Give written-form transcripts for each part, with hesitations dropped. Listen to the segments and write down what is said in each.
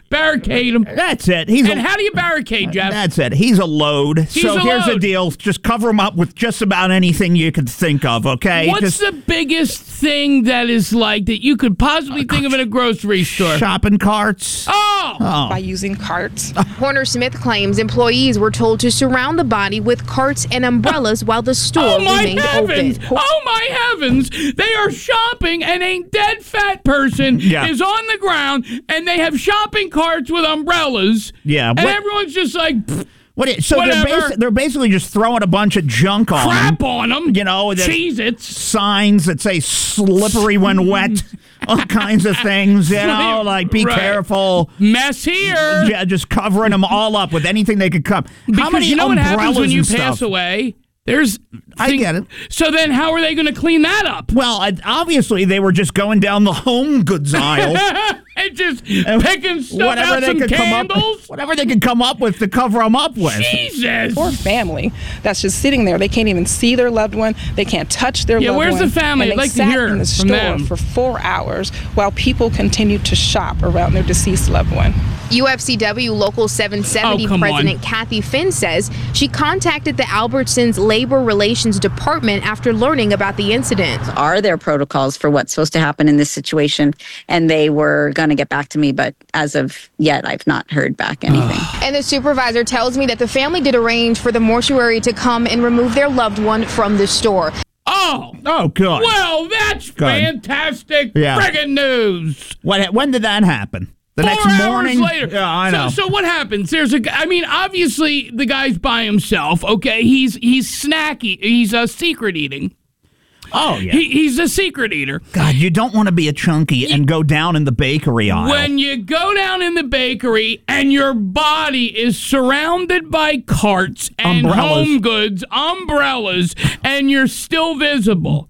Barricade him. That's it. How do you barricade, Jeff? That's it. He's a load. Here's the deal. Just cover him up with just about anything you could think of, okay? What's the biggest thing that is like that you could possibly think of in a grocery store? Shopping carts. By using carts. Horner Smith claims employees were told to surround the body with carts and umbrellas while the store remained open. Oh, my heavens. They are shopping and a dead fat person is on the ground and they have shopping carts with umbrellas. Yeah. And everyone's just like... So they're basically just throwing a bunch of junk on crap on them. You know, Cheez-Its. Signs that say slippery when wet. All kinds of things, you know, like be careful. Mess here. Yeah, just covering them all up with anything they could come. Because how many you know what happens when you pass pass away? I get it. So then how are they going to clean that up? Well, obviously they were just going down the home goods aisle. And just picking stuff out, some candles. Whatever they could come up with to cover them up with. Jesus. Poor family that's just sitting there. They can't even see their loved one. They can't touch their loved one. Yeah, where's the family? And I'd like sat to hear in the from store them. for 4 hours while people continued to shop around their deceased loved one. UFCW Local 770 President Kathy Finn says she contacted the Albertsons Labor Relations Department after learning about the incident. Are there protocols for what's supposed to happen in this situation? And they were going to get back to me, but as of yet, I've not heard back anything. And the supervisor tells me that the family did arrange for the mortuary to come and remove their loved one from the store. Oh, good. Well, that's fantastic friggin' news. When did that happen? The 4 next morning? hours later. Yeah, I know. So what happens? Obviously the guy's by himself. Okay, he's snacky. He's secret eating. Oh yeah, he's a secret eater. God, you don't want to be a chunky and go down in the bakery aisle. When you go down in the bakery and your body is surrounded by carts and home goods, umbrellas, and you're still visible.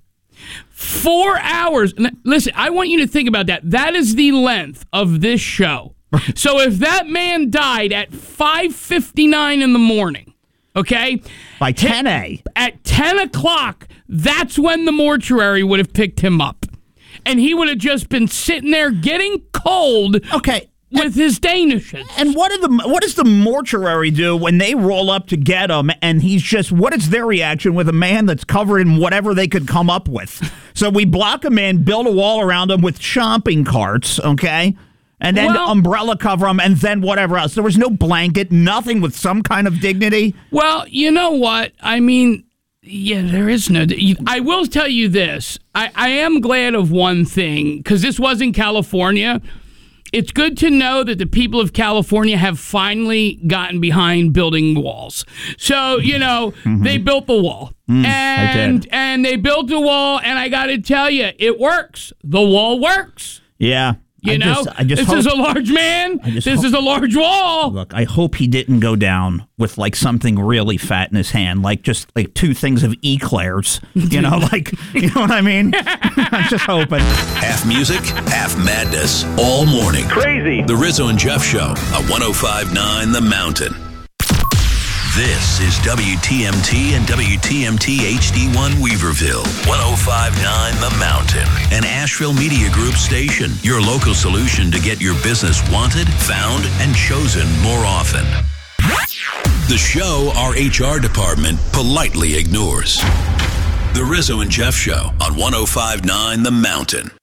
4 hours. Listen, I want you to think about that. That is the length of this show. So if that man died at 5:59 in the morning, okay? By 10 At 10 o'clock, that's when the mortuary would have picked him up. And he would have just been sitting there getting cold. Okay. With his Danishes. And what does the mortuary do when they roll up to get him and what is their reaction with a man that's covered in whatever they could come up with? So we block him in, build a wall around him with shopping carts, okay? And then umbrella cover him and then whatever else. There was no blanket, nothing with some kind of dignity. Well, you know what? I mean, yeah, there is no... I will tell you this. I am glad of one thing, because this was in California. It's good to know that the people of California have finally gotten behind building walls. So, they built the wall. And they built the wall, and I got to tell you, it works. The wall works. Yeah. This is a large man. This is a large wall. Look, I hope he didn't go down with something really fat in his hand, just 2 things of eclairs. You know what I mean? I'm just hoping. Half music, half madness, all morning. Crazy. The Rizzo and Jeff Show at 105.9 The Mountain. This is WTMT and WTMT HD1 Weaverville, 105.9 The Mountain, an Asheville Media Group station, your local solution to get your business wanted, found, and chosen more often. The show our HR department politely ignores. The Rizzo and Jeff Show on 105.9 The Mountain.